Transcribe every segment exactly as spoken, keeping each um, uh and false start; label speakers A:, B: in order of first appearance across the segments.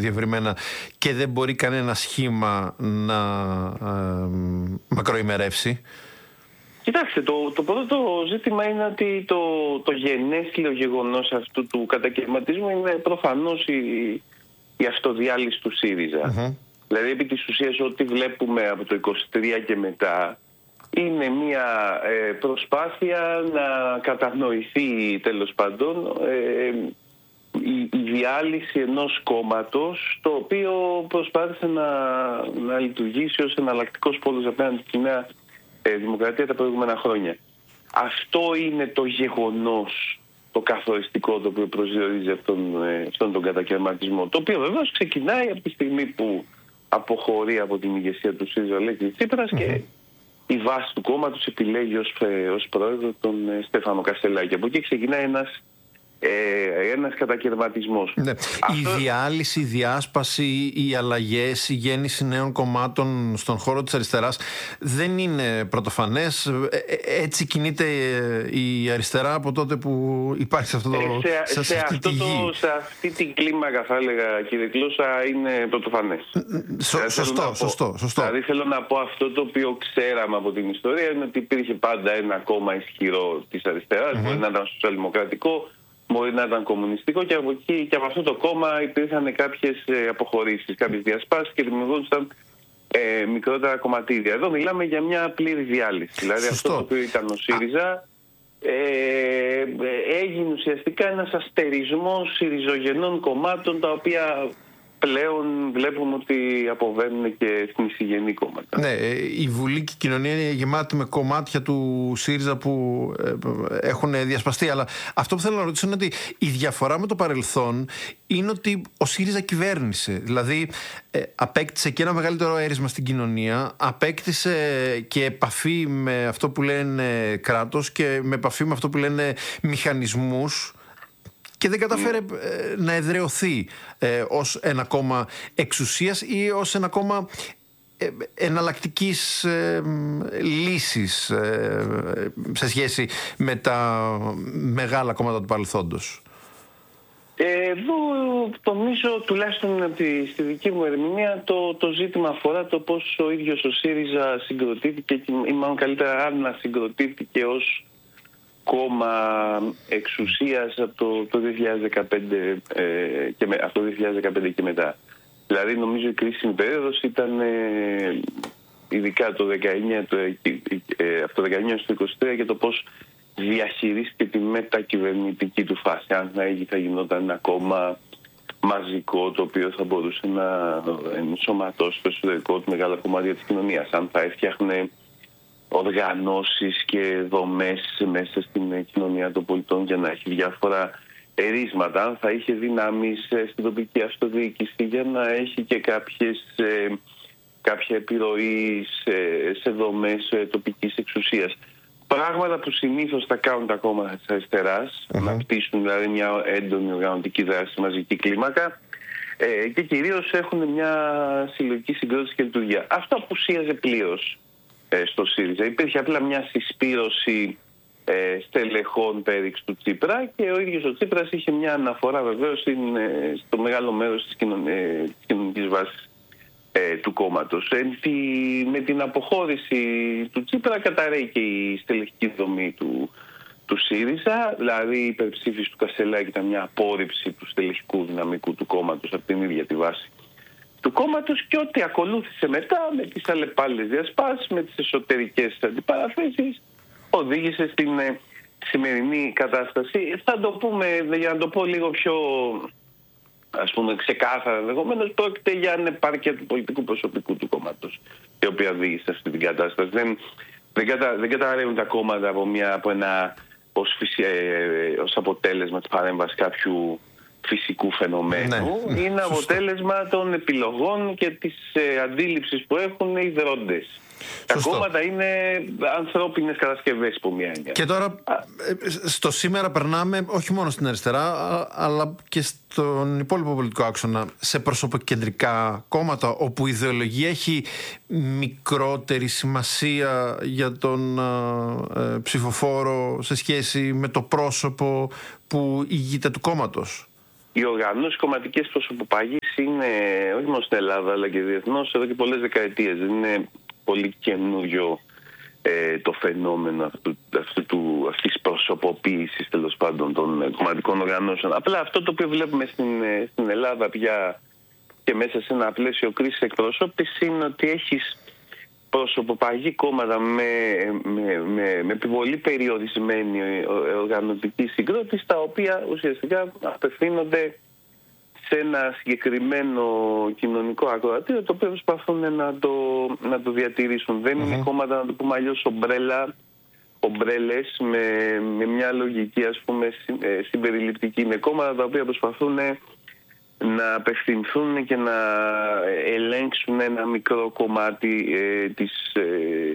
A: διευρυμένα και δεν μπορεί κανένα σχήμα να ε, μακροημερεύσει.
B: Κοιτάξτε, το, το πρώτο ζήτημα είναι ότι το, το γενέστηλο γεγονός αυτού του κατακαιρματισμού είναι προφανώς η, η αυτοδιάλυση του ΣΥΡΙΖΑ. Mm-hmm. Δηλαδή, επί της ουσίας, ό,τι βλέπουμε από το είκοσι τρία και μετά είναι μια ε, προσπάθεια να κατανοηθεί, τέλος πάντων, ε, η, η διάλυση ενός κόμματος, το οποίο προσπάθησε να, να λειτουργήσει ως εναλλακτικός πόλος απέναντι στη Νέα ε, Δημοκρατία τα προηγούμενα χρόνια. Αυτό είναι το γεγονός, το καθοριστικό, το οποίο προσδιορίζει αυτόν, ε, αυτόν τον κατακαιρματισμό, το οποίο βεβαίως ξεκινάει από τη στιγμή που αποχωρεί από την ηγεσία του ΣΥΡΙΖΑ Αλέξης Τσίπρας mm-hmm. και η βάση του κόμματος επιλέγει ως, ως πρόεδρο τον ε, Στέφανο Κασελάκη. Από εκεί ξεκινάει ένας, ε, ένας κατακαιρματισμός.
A: Ναι.
B: Αυτό...
A: Η διάλυση, η διάσπαση, οι αλλαγές, η γέννηση νέων κομμάτων στον χώρο της αριστεράς δεν είναι πρωτοφανές. Ε, έτσι κινείται η αριστερά από τότε που υπάρχει σε αυτό το,
B: ε, σε,
A: σε,
B: σε,
A: αυτή,
B: αυτό το, σε αυτή την κλίμακα, θα έλεγα, κύριε Κλώσσα, είναι πρωτοφανές.
A: Σω, δηλαδή, σωστό, πω, σωστό, σωστό.
B: Δηλαδή θέλω να πω, αυτό το οποίο ξέραμε από την ιστορία είναι ότι υπήρχε πάντα ένα κόμμα ισχυρό της αριστεράς, mm-hmm. μπορεί να ήταν σοσιαλδημοκρατικό, μπορεί να ήταν κομμουνιστικό, και από εκεί και από αυτό το κόμμα υπήρχαν κάποιες αποχωρήσεις, κάποιες διασπάσεις και δημιουργούνταν ε, μικρότερα κομματίδια. Εδώ μιλάμε για μια πλήρη διάλυση. Δηλαδή σωστό. Αυτό το οποίο ήταν ο ΣΥΡΙΖΑ ε, έγινε ουσιαστικά ένας αστερισμός ριζογενών κομμάτων, τα οποία πλέον βλέπουμε ότι αποβαίνουν και στην εισηγενή κόμματα.
A: Ναι, η Βουλή και η κοινωνία είναι γεμάτη με κομμάτια του ΣΥΡΙΖΑ που έχουν διασπαστεί. Αλλά αυτό που θέλω να ρωτήσω είναι ότι η διαφορά με το παρελθόν είναι ότι ο ΣΥΡΙΖΑ κυβέρνησε. Δηλαδή απέκτησε και ένα μεγαλύτερο έρισμα στην κοινωνία, απέκτησε και επαφή με αυτό που λένε κράτος και με επαφή με αυτό που λένε μηχανισμούς, και δεν καταφέρε ε, να εδραιωθεί ε, ως ένα κόμμα εξουσίας ή ως ένα κόμμα ε, εναλλακτικής ε, λύσης ε, σε σχέση με τα μεγάλα κόμματα του παρελθόντος.
B: Εδώ νομίζω, τουλάχιστον στη δική μου ερμηνεία, το, το ζήτημα αφορά το πώς ο ίδιος ο ΣΥΡΙΖΑ συγκροτήθηκε, ή μάλλον καλύτερα αν να συγκροτήθηκε ως κόμμα εξουσίας από το, το δύο χιλιάδες δεκαπέντε, ε, και με, από το δύο χιλιάδες δεκαπέντε και μετά. Δηλαδή νομίζω η κρίσιμη περίοδος ήταν ε, ειδικά το δεκαεννιά, το, ε, από το δεκαεννιά στο είκοσι τρία, και το πώς διαχειρίστηκε τη μετακυβερνητική του φάση. Αν θα, θα γινόταν ένα κόμμα μαζικό, το οποίο θα μπορούσε να ενσωματώσει στο εσωτερικό του μεγάλα κομμάτια της κοινωνίας. Αν θα έφτιαχνε οργανώσεις και δομές μέσα στην κοινωνία των πολιτών για να έχει διάφορα ερίσματα, αν θα είχε δυνάμεις στην τοπική αυτοδιοίκηση για να έχει και κάποιες, ε, κάποια επιρροή σε, σε δομές ε, τοπικής εξουσίας. Πράγματα που συνήθως τα κάνουν τα κόμματα της αριστεράς, mm-hmm. να πτήσουν δηλαδή μια έντονη οργανωτική δράση, μαζική κλίμακα, ε, και κυρίως έχουν μια συλλογική συγκρότηση και λειτουργία. Αυτό απουσίαζε πλήρως στο ΣΥΡΙΖΑ. Υπήρχε απλά μια συσπήρωση ε, στελεχών πέριξ του Τσίπρα, και ο ίδιος ο Τσίπρας είχε μια αναφορά βεβαίως ε, στο μεγάλο μέρος της, κοινων, ε, της κοινωνικής βάσης ε, του κόμματος. Ε, τη, με την αποχώρηση του Τσίπρα καταραίει και η στελεχική δομή του, του ΣΥΡΙΖΑ, δηλαδή η υπερψήφιση του Κασελάκη ήταν μια απόρριψη του στελεχικού δυναμικού του κόμματος από την ίδια τη βάση του κόμματος, και ό,τι ακολούθησε μετά με τις αλλεπάλληλες διασπάσεις, με τις εσωτερικές αντιπαραθέσεις, οδήγησε στην ε, σημερινή κατάσταση. Θα το πούμε, για να το πω λίγο πιο, ας πούμε, ξεκάθαρα ενδεχομένως, πρόκειται για ανεπάρκεια του πολιτικού προσωπικού του κόμματος, η οποία οδήγησε αυτή την κατάσταση. Δεν, δεν, κατα, δεν καταραίουν τα κόμματα από, μια, από ένα ως, ε, ως αποτέλεσμα της παρέμβασης κάποιου φυσικού φαινομένου. Ναι, είναι σωστό. Αποτέλεσμα των επιλογών και της ε, αντίληψης που έχουν οι δρόντες. Τα κόμματα είναι ανθρώπινες κατασκευές, από μια έννοια.
A: Και τώρα στο σήμερα περνάμε όχι μόνο στην αριστερά, αλλά και στον υπόλοιπο πολιτικό άξονα, σε προσωποκεντρικά κόμματα, όπου η ιδεολογία έχει μικρότερη σημασία για τον ε, ψηφοφόρο σε σχέση με το πρόσωπο που ηγείται του κόμματος.
B: οι οργανώσεις κομματικές προσωποπαγής είναι όχι μόνο στην Ελλάδα αλλά και διεθνώς εδώ και πολλές δεκαετίες. Δεν είναι πολύ καινούριο ε, το φαινόμενο αυτού, αυτού του, αυτής της προσωποποίησης τέλος πάντων των κομματικών οργανώσεων. Απλά αυτό το οποίο βλέπουμε στην, στην Ελλάδα πια και μέσα σε ένα πλαίσιο κρίσης εκπροσώπησης είναι ότι έχεις προσωποπαγή κόμματα με, με, με, με επιβολή περιορισμένη οργανωτική συγκρότηση, τα οποία ουσιαστικά απευθύνονται σε ένα συγκεκριμένο κοινωνικό ακροατήριο, το οποίο προσπαθούν να το, να το διατηρήσουν. Δεν mm-hmm. είναι κόμματα, να το πούμε αλλιώς, ομπρέλα, ομπρέλες με, με μια λογική, ας πούμε, συμπεριληπτική. Είναι κόμματα τα οποία προσπαθούν να απευθυνθούν και να ελέγξουν ένα μικρό κομμάτι ε, της, ε,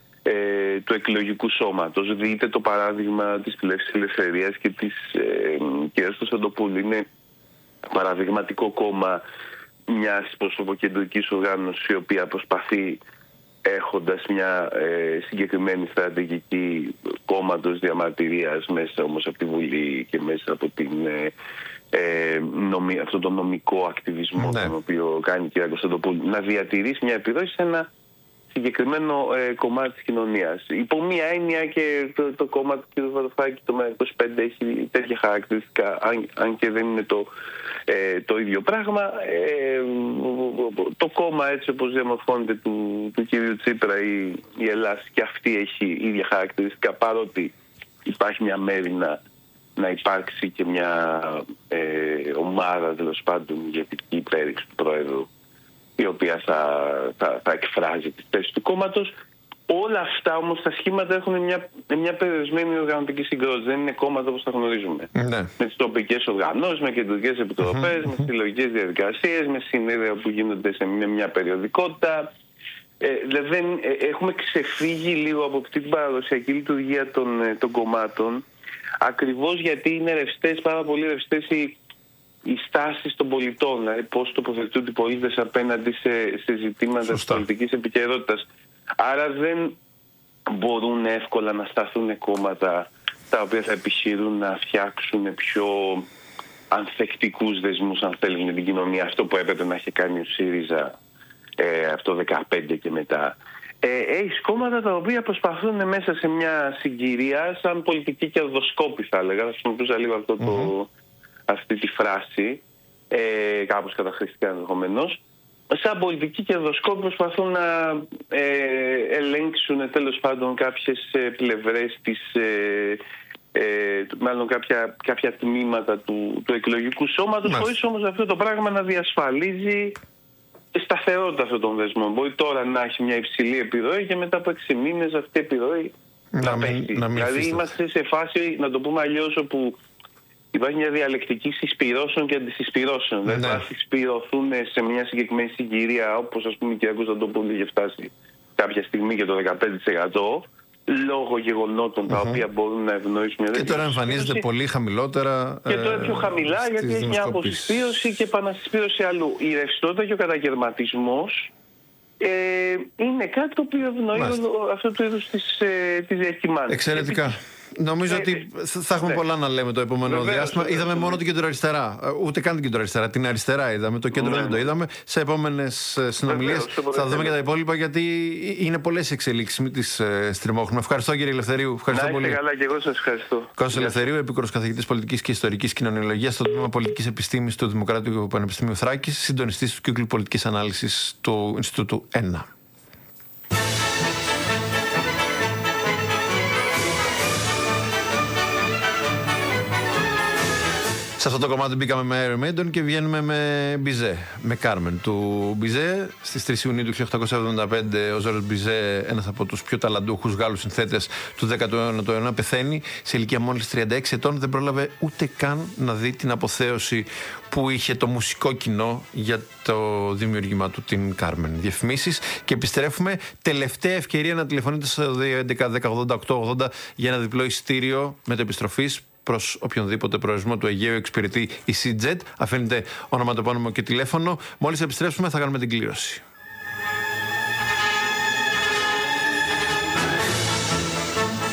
B: ε, του εκλογικού σώματος. Δείτε το παράδειγμα της Πλεύσης Ελευθερίας και της ε, κ. Κωνσταντοπούλου. Είναι παραδειγματικό κόμμα μιας προσωποκεντρικής οργάνωσης η οποία προσπαθεί, έχοντας μια ε, συγκεκριμένη στρατηγική κόμματος διαμαρτυρίας μέσα όμως από τη Βουλή και μέσα από την... Ε, Ε, νομι, αυτό το νομικό ακτιβισμό ναι. τον οποίο κάνει η κυρία Κωνσταντοπούλου, να διατηρήσει μια επιρροή σε ένα συγκεκριμένο ε, κομμάτι της κοινωνίας. Υπό μία έννοια και το, το κόμμα του κ. Βαρουφάκη, το ΜΕΡΑ είκοσι πέντε, έχει τέτοια χαρακτηριστικά, αν, αν και δεν είναι το, ε, το ίδιο πράγμα. Ε, το κόμμα έτσι όπως διαμορφώνεται του, του κ. Τσίπρα, η, η Ελλάδα, και αυτή έχει ίδια χαρακτηριστικά, παρότι υπάρχει μια μέρημνα να υπάρξει και μια ε, ομάδα τέλος πάντων ηγετική υπέρηξη του Πρόεδρου, η οποία θα, θα, θα εκφράζει τις θέσεις του κόμματος. Όλα αυτά όμως τα σχήματα έχουν μια, μια περιορισμένη οργανωτική συγκρότηση. Δεν είναι κόμματα όπως τα γνωρίζουμε. Ναι. Με τις τοπικές οργανώσεις, με κεντρικές επιτροπές, με συλλογικές διαδικασίες, με συνέδρια που γίνονται σε μια, μια περιοδικότητα. Ε, δηλαδή ε, έχουμε ξεφύγει λίγο από αυτή την παραδοσιακή λειτουργία των, των κομμάτων. Ακριβώς γιατί είναι ρευστές, πάρα πολύ ρευστές οι, οι στάσεις των πολιτών, δηλαδή πώς τοποθετούνται οι πολίτες απέναντι σε, σε ζητήματα της πολιτικής επικαιρότητας. Άρα δεν μπορούν εύκολα να σταθούν κόμματα τα οποία θα επιχειρούν να φτιάξουν πιο ανθεκτικούς δεσμούς, αν θέλουν, με την κοινωνία. Αυτό που έπρεπε να έχει κάνει ο ΣΥΡΙΖΑ ε, από το δεκαπέντε και μετά. Ε, έχεις κόμματα τα οποία προσπαθούν μέσα σε μια συγκυρία, σαν πολιτική κερδοσκόπη θα έλεγα, θα χρησιμοποιούσα λίγο αυτό το, mm-hmm. αυτή τη φράση, ε, κάπως καταχρηστικά ενδεχομένως, σαν πολιτική κερδοσκόπη προσπαθούν να ε, ελέγξουν τέλος πάντων κάποιες ε, πλευρές της, ε, ε, μάλλον κάποια, κάποια τμήματα του, του εκλογικού σώματος, χωρίς όμως αυτό το πράγμα να διασφαλίζει σταθερότητα αυτών των δεσμών. Μπορεί τώρα να έχει μια υψηλή επιρροή και μετά από έξι μήνες αυτή η επιρροή να, να πέφτει. Δηλαδή φύσταται. Είμαστε σε φάση, να το πούμε αλλιώς, όπου υπάρχει μια διαλεκτική συσπυρώσεων και αντισυσπυρώσεων. Ναι. Δηλαδή θα συσπυρωθούν σε μια συγκεκριμένη συγκυρία, όπως ας πούμε η κυρία Κωνσταντοπούλου είχε φτάσει κάποια στιγμή και το δεκαπέντε τοις εκατό, λόγω γεγονότων τα mm-hmm. οποία μπορούν να ευνοήσουν μια
A: τέτοια. Και τώρα εμφανίζεται πολύ χαμηλότερα.
B: Και τώρα πιο χαμηλά, ε, γιατί έχει μια αποσυσπήρωση και επανασυσπήρωση αλλού. Η ρευστότητα και ο καταγερματισμός ε, είναι κάτι το οποίο ευνοεί αυτό το είδος της, ε, της διακυμάνσης.
A: Εξαιρετικά. Νομίζω ε, ότι θα έχουμε ναι. πολλά να λέμε το επόμενο βεβαίως, διάστημα. Βεβαίως, είδαμε ναι. μόνο την κεντροαριστερά. Ούτε καν την κεντροαριστερά. Την αριστερά είδαμε. Το κέντρο ναι. δεν το είδαμε. Σε επόμενες συνομιλίες θα δούμε και τα υπόλοιπα, γιατί είναι πολλές οι εξελίξεις. Μην τις ε, στριμώχνουμε. Ευχαριστώ, κύριε Ελευθερίου. Ευχαριστώ
B: να,
A: πολύ.
B: Καλά, και εγώ σας ευχαριστώ.
A: Κώστας Ελευθερίου, επίκορος καθηγητής πολιτικής και ιστορικής κοινωνιολογίας στο τμήμα πολιτικής επιστήμης του Δημοκρατικού Πανεπιστημίου Θράκης, συντονιστής του κύκλου πολιτικής ανάλυσης του Ινστιτούτου ένα. Σε αυτό το κομμάτι μπήκαμε με Iron Maiden και βγαίνουμε με Μπιζέ, με Κάρμεν του Μπιζέ. Στις τρεις Ιουνίου του χίλια οκτακόσια εβδομήντα πέντε ο Ζόρζ Μπιζέ, ένας από τους πιο ταλαντούχους Γάλλους συνθέτες του δέκατου αιώνα, πεθαίνει σε ηλικία μόλις τριάντα έξι ετών. Δεν πρόλαβε ούτε καν να δει την αποθέωση που είχε το μουσικό κοινό για το δημιουργήμα του, την Κάρμεν. Διαφημίσεις και επιστρέφουμε. Τελευταία ευκαιρία να τηλεφωνείτε στο δύο έντεκα δέκα ογδόντα οκτώ ογδόντα για ένα διπλό εισιτήριο μετεπιστροφής προς οποιονδήποτε προορισμό του Αιγαίου εξυπηρετεί η EasyJet. Αφήνετε ονοματεπώνυμο και τηλέφωνο. Μόλις επιστρέψουμε θα κάνουμε την κλήρωση.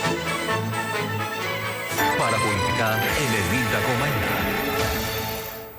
C: Παραπολιτικά ενενήντα κόμμα ένα.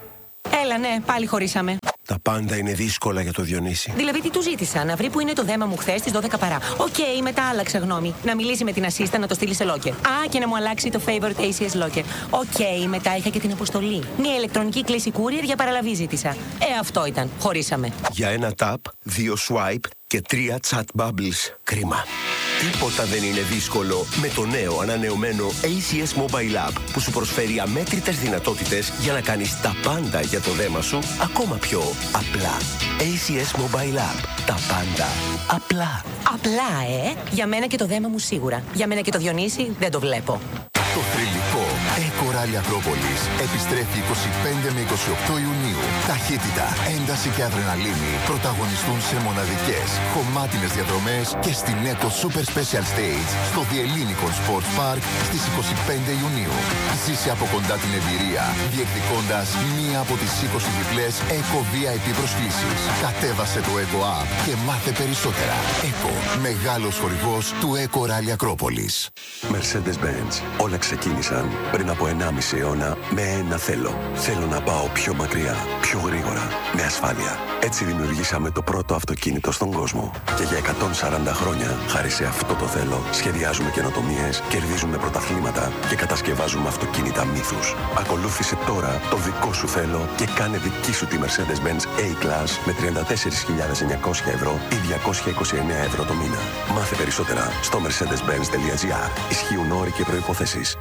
C: Έλα, ναι, πάλι χωρίσαμε.
D: Τα πάντα είναι δύσκολα για το Διονύση.
C: Δηλαδή, τι του ζήτησα, να βρει που είναι το δέμα μου χθες στις δώδεκα παρά. Οκ, okay, μετά άλλαξα γνώμη. Να μιλήσει με την assistant να το στείλει σε locker. Α, και να μου αλλάξει το favorite έι σι ες locker. Οκ, okay, μετά είχα και την αποστολή. Μια ηλεκτρονική κλήση courier για παραλαβή ζήτησα. Ε, αυτό ήταν. Χωρίσαμε.
D: Για ένα tap, δύο swipe και τρία chat bubbles. Κρίμα. Τίποτα δεν είναι δύσκολο με το νέο ανανεωμένο έι σι ες Mobile App που σου προσφέρει αμέτρητες δυνατότητες για να κάνεις τα πάντα για το δέμα σου ακόμα πιο απλά. έι σι ες Mobile App. Τα πάντα απλά.
C: Απλά, ε! Για μένα και το δέμα μου σίγουρα. Για μένα και το Διονύση δεν το βλέπω.
E: Το θρυλικό Eco Rally Ακρόπολης επιστρέφει είκοσι πέντε με είκοσι οκτώ Ιουνίου. Ταχύτητα, ένταση και αδρεναλίνη πρωταγωνιστούν σε μοναδικές, χωμάτινες διαδρομές και στην Eco Super Special Stage στο The Ellinikon Sports Park στις είκοσι πέντε Ιουνίου. Ζήσε από κοντά την εμπειρία, διεκδικώντας μία από τις είκοσι διπλές Eco βι άι πι προσκλήσεις. Κατέβασε το Eco App και μάθε περισσότερα. Eco, μεγάλος χορηγός του Eco Rally Ακρόπολης.
F: Mercedes-Benz. Όλα ξεκίνησαν πριν από ενάμιση αιώνα με ένα θέλω. Θέλω να πάω πιο μακριά, πιο γρήγορα, με ασφάλεια. Έτσι δημιουργήσαμε το πρώτο αυτοκίνητο στον κόσμο. Και για εκατόν σαράντα χρόνια, χάρη σε αυτό το θέλω, σχεδιάζουμε καινοτομίες, κερδίζουμε πρωταθλήματα και κατασκευάζουμε αυτοκίνητα μύθους. Ακολούθησε τώρα το δικό σου θέλω και κάνε δική σου τη Mercedes-Benz A-Class με τριάντα τέσσερις χιλιάδες εννιακόσια ευρώ ή διακόσια είκοσι εννέα ευρώ το μήνα. Μάθε περισσότερα στο mercedes benz τελεία gr. Ισχύουν όροι και προϋποθέσεις.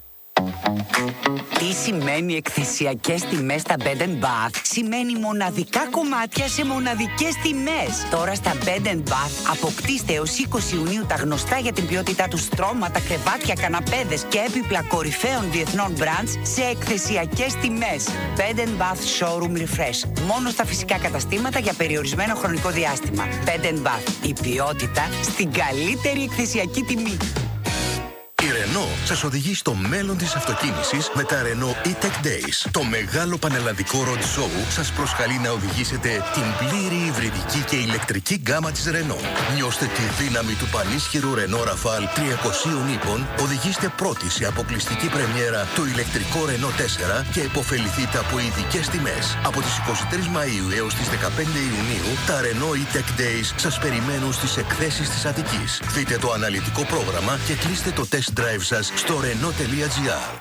G: Τι σημαίνει εκθεσιακές τιμές στα Bed and Bath? Σημαίνει μοναδικά κομμάτια σε μοναδικές τιμές. Τώρα στα Bed and Bath αποκτήστε έως είκοσι Ιουνίου τα γνωστά για την ποιότητά του στρώματα, κρεβάτια, καναπέδες και έπιπλα κορυφαίων διεθνών brands σε εκθεσιακές τιμές. Bed and Bath Showroom Refresh. Μόνο στα φυσικά καταστήματα για περιορισμένο χρονικό διάστημα. Bed and Bath. Η ποιότητα στην καλύτερη εκθεσιακή τιμή.
H: Η Renault σας οδηγεί στο μέλλον της αυτοκίνησης με τα Renault E-Tech Days. Το μεγάλο πανελλαδικό road show σας προσκαλεί να οδηγήσετε την πλήρη υβριδική και ηλεκτρική γκάμα της Renault. Νιώστε τη δύναμη του πανίσχυρου Renault Rafale τριακοσίων ύπων, οδηγήστε πρώτοι σε αποκλειστική πρεμιέρα το ηλεκτρικό Renault τέσσερα και επωφεληθείτε από ειδικές τιμές. Από τις εικοστή τρίτη Μαΐου έως τις δεκαπέντε Ιουνίου, τα Renault E-Tech Days σας περιμένουν στις εκθέσεις της Αττικής. Δείτε το αναλυτικό πρόγραμμα και κλείστε το test drive σας στο renault τελεία gr.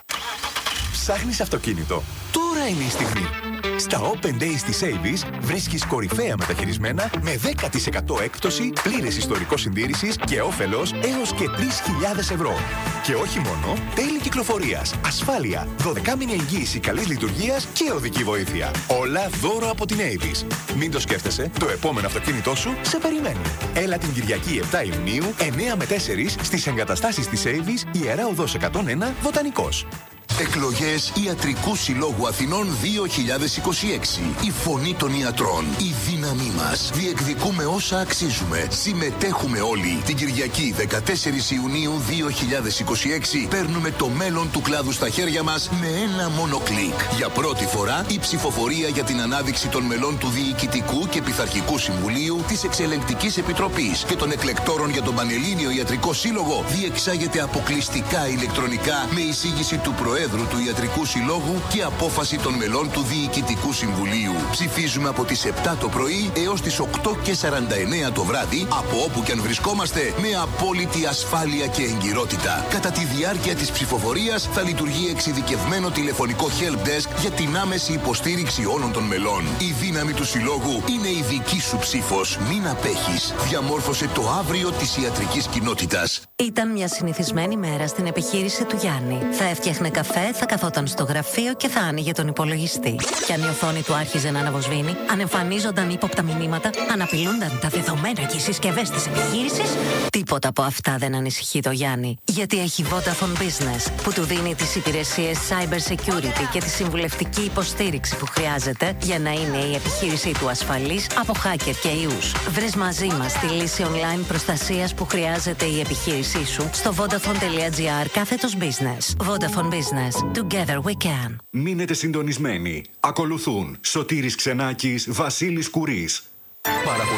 I: Ψάχνεις αυτοκίνητο? Τώρα είναι η στιγμή. Στα Open Days της Avis βρίσκεις κορυφαία μεταχειρισμένα με δέκα τοις εκατό έκπτωση, πλήρες ιστορικό συντήρησης και όφελος έως και τρεις χιλιάδες ευρώ. Και όχι μόνο, τέλη κυκλοφορίας, ασφάλεια, δωδεκάμηνη εγγύηση καλής λειτουργίας και οδική βοήθεια. Όλα δώρο από την Avis. Μην το σκέφτεσαι, το επόμενο αυτοκίνητό σου σε περιμένει. Έλα την Κυριακή επτά Ιουνίου, εννιά με τέσσερα στις εγκαταστάσεις της Avis, Ιερά Οδός εκατόν ένα, Βοτανικός.
E: Εκλογές Ιατρικού Συλλόγου Αθηνών δύο χιλιάδες είκοσι έξι. Η φωνή των ιατρών. Η δύναμή μας. Διεκδικούμε όσα αξίζουμε. Συμμετέχουμε όλοι. Την Κυριακή δεκατέσσερις Ιουνίου δύο χιλιάδες είκοσι έξι παίρνουμε το μέλλον του κλάδου στα χέρια μας με ένα μόνο κλικ. Για πρώτη φορά η ψηφοφορία για την ανάδειξη των μελών του Διοικητικού και Πειθαρχικού Συμβουλίου της Εξελεγκτικής Επιτροπής και των εκλεκτόρων για τον Πανελλήνιο Ιατρικό Σύλλογο διεξάγεται αποκλειστικά ηλεκτρονικά με εισήγηση του Προέδρου του Ιατρικού Συλλόγου και απόφαση των μελών του Διοικητικού Συμβουλίου. Ψηφίζουμε από τις επτά το πρωί έως τις οκτώ και σαράντα εννέα το βράδυ, από όπου και αν βρισκόμαστε, με απόλυτη ασφάλεια και εγκυρότητα. Κατά τη διάρκεια της ψηφοφορίας θα λειτουργεί εξειδικευμένο τηλεφωνικό help desk για την άμεση υποστήριξη όλων των μελών. Η δύναμη του Συλλόγου είναι η δική σου ψήφος. Μην απέχεις. Διαμόρφωσε το αύριο της ιατρικής κοινότητας.
J: Ήταν μια συνηθισμένη μέρα στην επιχείρηση του Γιάννη. Θα έφτιαχνε καφέ, θα καθόταν στο γραφείο και θα άνοιγε τον υπολογιστή. Και αν η οθόνη του άρχιζε να αναβοσβήνει, αν εμφανίζονταν ύποπτα μηνύματα, αν απειλούνταν τα δεδομένα και οι συσκευές της επιχείρησης, τίποτα από αυτά δεν ανησυχεί το Γιάννη. Γιατί έχει Vodafone Business, που του δίνει τις υπηρεσίες cyber security και τη συμβουλευτική υποστήριξη που χρειάζεται για να είναι η επιχείρησή του ασφαλής από hacker και ιούς. Βρες μαζί μας τη λύση online προστασίας που χρειάζεται η επιχείρησή σου στο vodafone τελεία gr κάθετος business. Vodafone Business. Together we can.
K: Μείνετε συντονισμένοι. Ακολουθούν Σωτήρης Ξενάκης, Βασίλης Κουρής. Παραπολιτικά.